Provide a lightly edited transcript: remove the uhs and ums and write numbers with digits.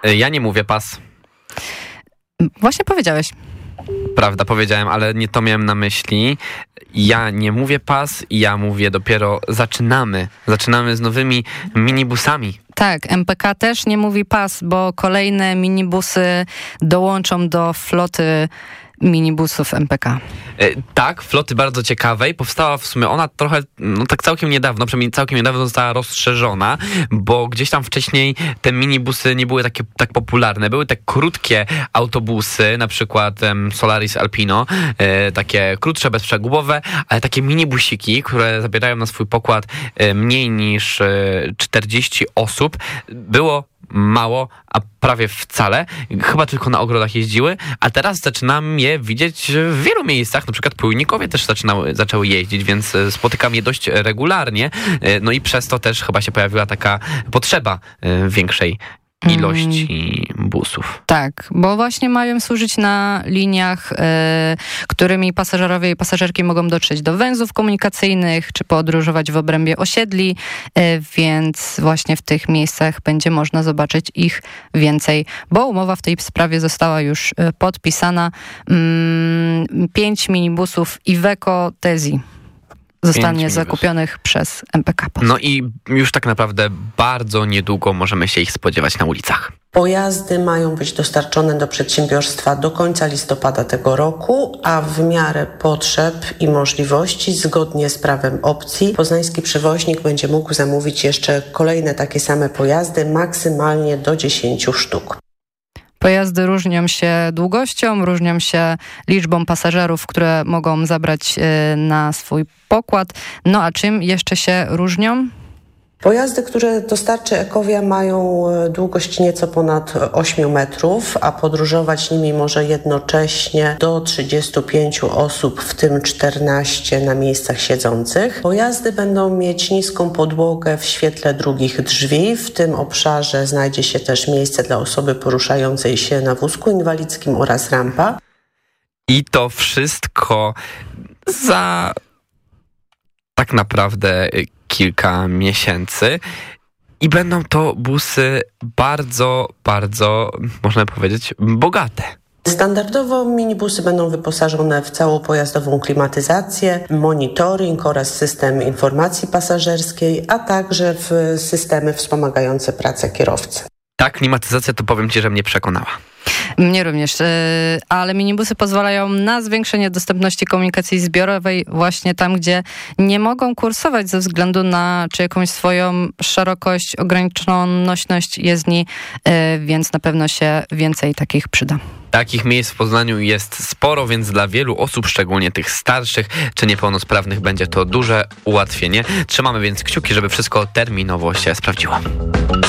Ja nie mówię pas. Właśnie powiedziałeś. Prawda, powiedziałem, ale nie to miałem na myśli. Ja nie mówię pas, ja mówię dopiero zaczynamy. Zaczynamy z nowymi minibusami. Tak, MPK też nie mówi pas, bo kolejne minibusy dołączą do floty minibusów MPK. Tak, floty bardzo ciekawej. Powstała w sumie ona trochę, tak całkiem niedawno, przynajmniej całkiem niedawno została rozszerzona, bo gdzieś tam wcześniej te minibusy nie były tak popularne. Były te krótkie autobusy, na przykład Solaris Alpino, takie krótsze, bezprzegubowe, ale takie minibusiki, które zabierają na swój pokład mniej niż 40 osób. Było mało, a prawie wcale. Chyba tylko na ogrodach jeździły, a teraz zaczynam je widzieć w wielu miejscach. Na przykład Półnikowie też zaczęły jeździć, więc spotykam je dość regularnie. No i przez to też chyba się pojawiła taka potrzeba większej ilości busów. Tak, bo właśnie mają służyć na liniach, którymi pasażerowie i pasażerki mogą dotrzeć do węzłów komunikacyjnych, czy podróżować w obrębie osiedli, więc właśnie w tych miejscach będzie można zobaczyć ich więcej, bo umowa w tej sprawie została już podpisana. 5 minibusów Iveco Tezzi zostanie zakupionych przez MPK. No i już tak naprawdę bardzo niedługo możemy się ich spodziewać na ulicach. Pojazdy mają być dostarczone do przedsiębiorstwa do końca listopada tego roku, a w miarę potrzeb i możliwości, zgodnie z prawem opcji, poznański przewoźnik będzie mógł zamówić jeszcze kolejne takie same pojazdy, maksymalnie do 10 sztuk. Pojazdy różnią się długością, różnią się liczbą pasażerów, które mogą zabrać na swój pokład. No a czym jeszcze się różnią? Pojazdy, które dostarczy Ecovia, mają długość nieco ponad 8 metrów, a podróżować nimi może jednocześnie do 35 osób, w tym 14 na miejscach siedzących. Pojazdy będą mieć niską podłogę w świetle drugich drzwi. W tym obszarze znajdzie się też miejsce dla osoby poruszającej się na wózku inwalidzkim oraz rampa. I to wszystko za tak naprawdę kilka miesięcy i będą to busy bardzo, bardzo, można powiedzieć, bogate. Standardowo minibusy będą wyposażone w całopojazdową klimatyzację, monitoring oraz system informacji pasażerskiej, a także w systemy wspomagające pracę kierowcy. Ta klimatyzacja to powiem Ci, że mnie przekonała. Mnie również, ale minibusy pozwalają na zwiększenie dostępności komunikacji zbiorowej właśnie tam, gdzie nie mogą kursować ze względu na czy jakąś swoją szerokość, ograniczoną nośność jezdni, więc na pewno się więcej takich przyda. Takich miejsc w Poznaniu jest sporo, więc dla wielu osób, szczególnie tych starszych czy niepełnosprawnych, będzie to duże ułatwienie. Trzymamy więc kciuki, żeby wszystko terminowo się sprawdziło.